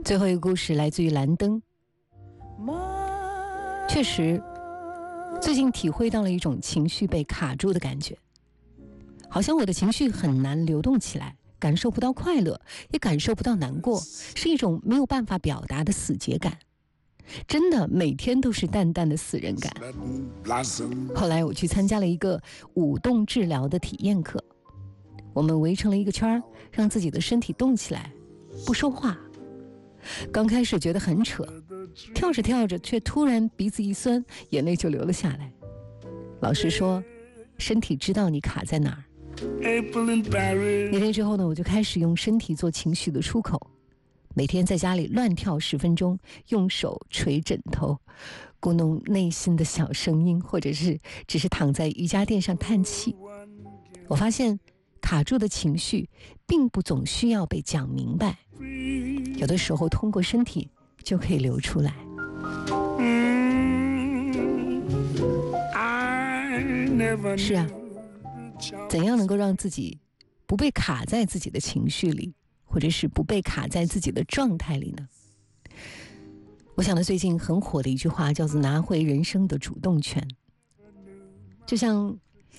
最后一个故事来自于蓝灯。确实，最近体会到了一种情绪被卡住的感觉，好像我的情绪很难流动起来，感受不到快乐，也感受不到难过，是一种没有办法表达的死结感。真的每天都是淡淡的死人感。后来我去参加了一个舞动治疗的体验课，我们围成了一个圈，让自己的身体动起来，不说话。刚开始觉得很扯，跳着跳着却突然鼻子一酸，眼泪就流了下来。老师说，身体知道你卡在哪儿。那天之后呢，我就开始用身体做情绪的出口，每天在家里乱跳10分钟，用手捶枕头，鼓弄内心的小声音，或者是只是躺在瑜伽垫上叹气。我发现卡住的情绪并不总需要被讲明白，有的时候通过身体就可以流出来。是啊，怎样能够让自己不被卡在自己的情绪里，或者是不被卡在自己的状态里呢？我想到最近很火的一句话叫做拿回人生的主动权。就像